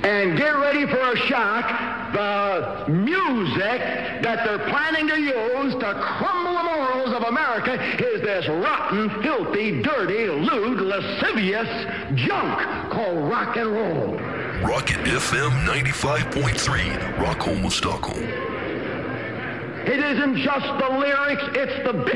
And get ready for a shock. The music that they're planning to use to crumble the morals of America is this rotten, filthy, dirty, lewd, lascivious junk called rock and roll. Rocket FM 95.3, Rockholm, Stockholm. It isn't just the lyrics, it's the